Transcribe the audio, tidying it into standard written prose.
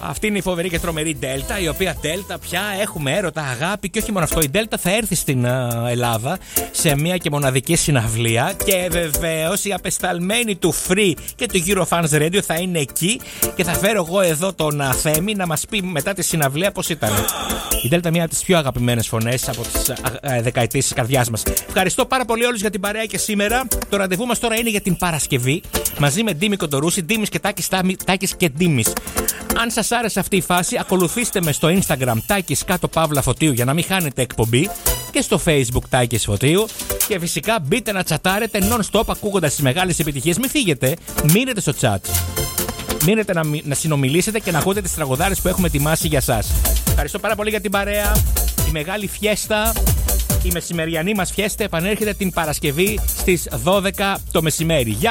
Αυτή είναι η φοβερή και τρομερή Delta, η οποία Delta πια έχουμε έρωτα, αγάπη και όχι μόνο αυτό. Η Delta θα έρθει στην Ελλάδα σε μια και μοναδική συναυλία και βεβαίως οι απεσταλμένοι του Free και του Eurofans Radio θα είναι εκεί και θα φέρω εγώ εδώ τον Θέμη να μας πει μετά τη συναυλία πώς ήταν. Η Delta μια από τις πιο αγαπημένες φωνές από τις δεκαετίες της καρδιάς μας. Ευχαριστώ πάρα πολύ όλους για την παρέα και σήμερα. Το ραντεβού μας τώρα είναι για την Παρασκευή μαζί με Ντίμη Κοντορούση, Ντίμης και Τάκης και Ντίμης. Αν σας άρεσε αυτή η φάση, ακολουθήστε με στο Instagram Τάκης κάτω Παύλα Φωτίου για να μην χάνετε εκπομπή και στο Facebook Τάκης Φωτίου. Και φυσικά μπείτε να τσατάρετε non-stop ακούγοντας τις μεγάλες επιτυχίες. Μην φύγετε, μείνετε στο chat. Μείνετε να συνομιλήσετε και να ακούτε τις τραγουδάρες που έχουμε ετοιμάσει για σας. Ευχαριστώ πάρα πολύ για την παρέα. Η μεγάλη φιέστα, η μεσημεριανή μας φιέστα επανέρχεται την Παρασκευή στις 12 το μεσημέρι.